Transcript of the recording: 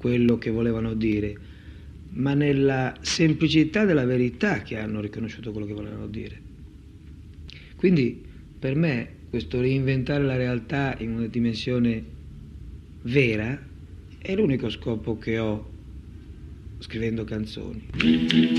quello che volevano dire, ma nella semplicità della verità che hanno riconosciuto quello che volevano dire. Quindi per me questo reinventare la realtà in una dimensione vera è l'unico scopo che ho scrivendo canzoni.